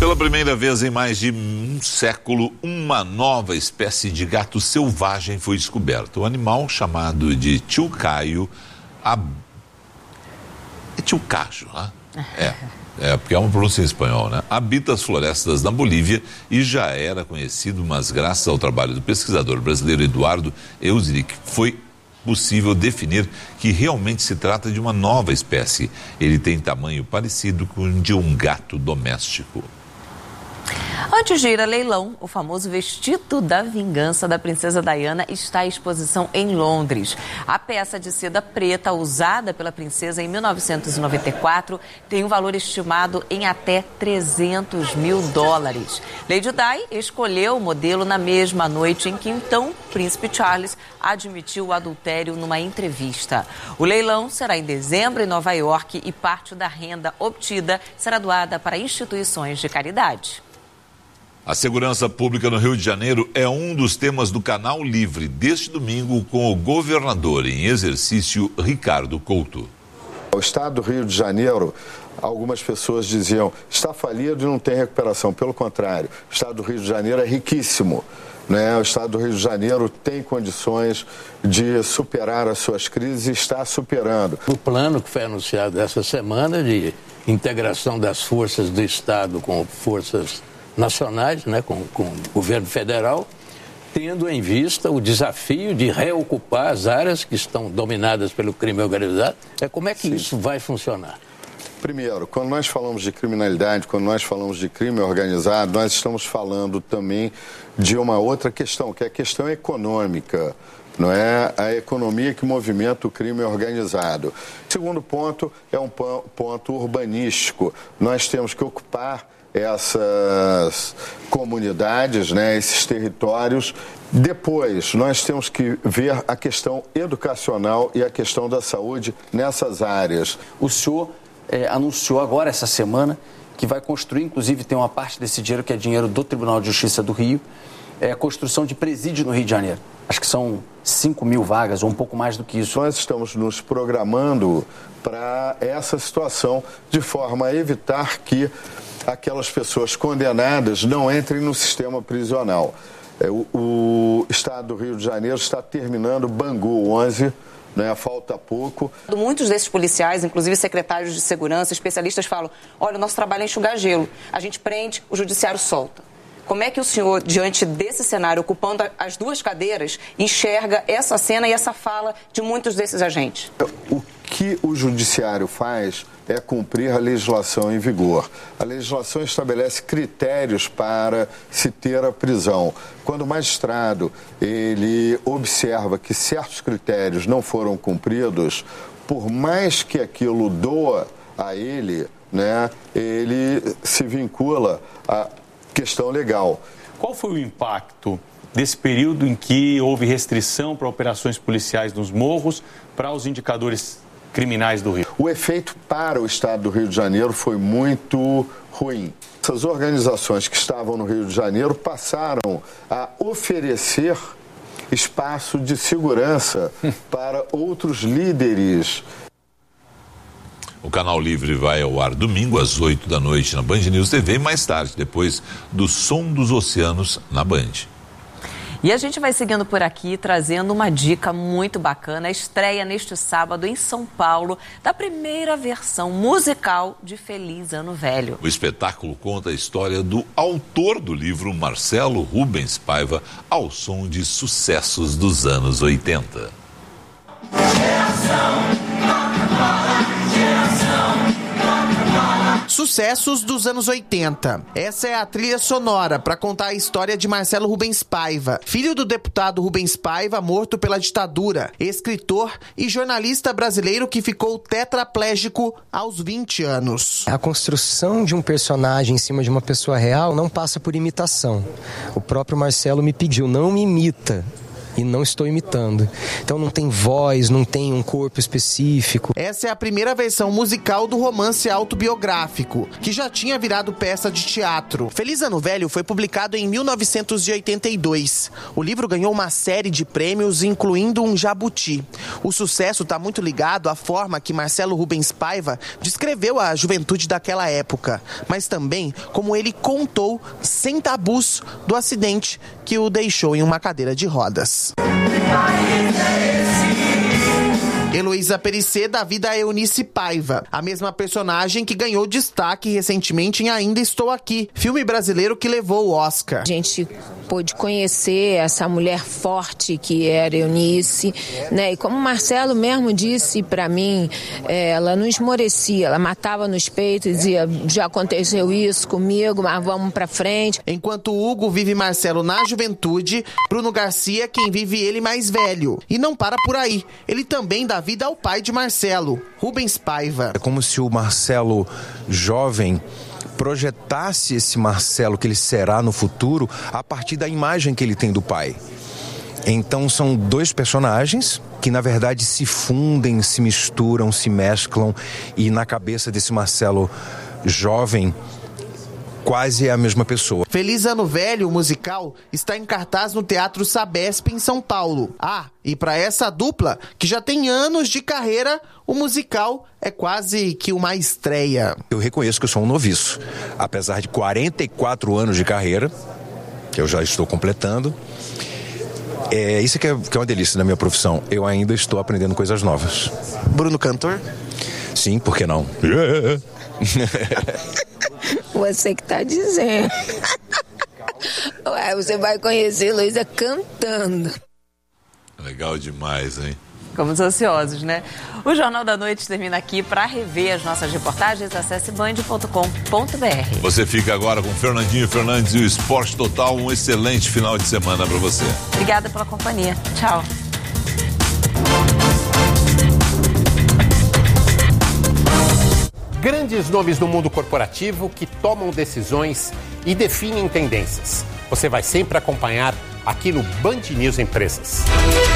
Pela primeira vez em mais de um século, uma nova espécie de gato selvagem foi descoberta. O animal, chamado de tchucaio, tchucajo, né? Porque é uma pronúncia em espanhol, né? Habita as florestas da Bolívia e já era conhecido, mas graças ao trabalho do pesquisador brasileiro Eduardo Eusrich, foi possível definir que realmente se trata de uma nova espécie. Ele tem tamanho parecido com o de um gato doméstico. Antes de ir a leilão, o famoso vestido da vingança da princesa Diana está em exposição em Londres. A peça de seda preta usada pela princesa em 1994 tem um valor estimado em até $300 mil. Lady Di escolheu o modelo na mesma noite em que então o príncipe Charles admitiu o adultério numa entrevista. O leilão será em dezembro em Nova York e parte da renda obtida será doada para instituições de caridade. A segurança pública no Rio de Janeiro é um dos temas do Canal Livre deste domingo com o governador em exercício, Ricardo Couto. O estado do Rio de Janeiro, algumas pessoas diziam, está falido e não tem recuperação. Pelo contrário, o estado do Rio de Janeiro é riquíssimo. O estado do Rio de Janeiro tem condições de superar as suas crises e está superando. O plano que foi anunciado essa semana de integração das forças do estado com forças nacionais, com o governo federal, tendo em vista o desafio de reocupar as áreas que estão dominadas pelo crime organizado. Como é que isso vai funcionar? Primeiro, quando nós falamos de criminalidade, quando nós falamos de crime organizado, nós estamos falando também de uma outra questão, que é a questão econômica. Não é a economia que movimenta o crime organizado. Segundo ponto é um ponto urbanístico. Nós temos que ocupar essas comunidades, esses territórios. Depois, nós temos que ver a questão educacional e a questão da saúde nessas áreas. O senhor anunciou agora, essa semana, que vai construir, inclusive tem uma parte desse dinheiro que é dinheiro do Tribunal de Justiça do Rio, a construção de presídio no Rio de Janeiro. Acho que são 5 mil vagas ou um pouco mais do que isso. Nós estamos nos programando para essa situação de forma a evitar que aquelas pessoas condenadas não entrem no sistema prisional. O estado do Rio de Janeiro está terminando Bangu 11, falta pouco. Muitos desses policiais, inclusive secretários de segurança, especialistas falam, olha, o nosso trabalho é enxugar gelo, a gente prende, o judiciário solta. Como é que o senhor, diante desse cenário, ocupando as duas cadeiras, enxerga essa cena e essa fala de muitos desses agentes? O que o judiciário faz é cumprir a legislação em vigor. A legislação estabelece critérios para se ter a prisão. Quando o magistrado ele observa que certos critérios não foram cumpridos, por mais que aquilo doa a ele, ele se vincula à questão legal. Qual foi o impacto desse período em que houve restrição para operações policiais nos morros, para os indicadores criminais do Rio? O efeito para o estado do Rio de Janeiro foi muito ruim. Essas organizações que estavam no Rio de Janeiro passaram a oferecer espaço de segurança para outros líderes. O Canal Livre vai ao ar domingo às 8 da noite na Band News TV e mais tarde, depois do Som dos Oceanos na Band. E a gente vai seguindo por aqui, trazendo uma dica muito bacana. A estreia neste sábado em São Paulo da primeira versão musical de Feliz Ano Velho. O espetáculo conta a história do autor do livro, Marcelo Rubens Paiva, ao som de sucessos dos anos 80. Sucessos dos anos 80. Essa é a trilha sonora para contar a história de Marcelo Rubens Paiva, filho do deputado Rubens Paiva, morto pela ditadura, escritor e jornalista brasileiro que ficou tetraplégico aos 20 anos. A construção de um personagem em cima de uma pessoa real não passa por imitação. O próprio Marcelo me pediu, não me imita. e não estou imitando. Então não tem voz, não tem um corpo específico. Essa é a primeira versão musical do romance autobiográfico, que já tinha virado peça de teatro. Feliz Ano Velho foi publicado em 1982. O livro ganhou uma série de prêmios, incluindo um jabuti. O sucesso está muito ligado à forma que Marcelo Rubens Paiva descreveu a juventude daquela época, mas também como ele contou, sem tabus, do acidente que o deixou em uma cadeira de rodas. Heloísa Perissé dá vida a Eunice Paiva, a mesma personagem que ganhou destaque recentemente em Ainda Estou Aqui, filme brasileiro que levou o Oscar. A gente pôde conhecer essa mulher forte que era Eunice, né? E como o Marcelo mesmo disse para mim, ela não esmorecia, ela matava nos peitos e dizia, já aconteceu isso comigo, mas vamos pra frente. Enquanto Hugo vive Marcelo na juventude, Bruno Garcia é quem vive ele mais velho. E não para por aí, ele também dá vida ao pai de Marcelo, Rubens Paiva. É como se o Marcelo jovem projetasse esse Marcelo que ele será no futuro a partir da imagem que ele tem do pai. Então são dois personagens que na verdade se fundem, se misturam, se mesclam e na cabeça desse Marcelo jovem quase é a mesma pessoa. Feliz Ano Velho, o musical, está em cartaz no Teatro Sabesp, em São Paulo. E para essa dupla, que já tem anos de carreira, o musical é quase que uma estreia. Eu reconheço que eu sou um noviço. Apesar de 44 anos de carreira, que eu já estou completando, isso que é uma delícia da minha profissão. Eu ainda estou aprendendo coisas novas. Bruno cantor? Sim, por que não? Você que tá dizendo. Ué, você vai conhecer Heloísa cantando. Legal demais, hein? Ficamos ansiosos, né? O Jornal da Noite termina aqui. Para rever as nossas reportagens, acesse band.com.br. Você fica agora com Fernandinho Fernandes e o Esporte Total. Um excelente final de semana para você. Obrigada pela companhia. Tchau. Grandes nomes do mundo corporativo que tomam decisões e definem tendências. Você vai sempre acompanhar aqui no Band News Empresas.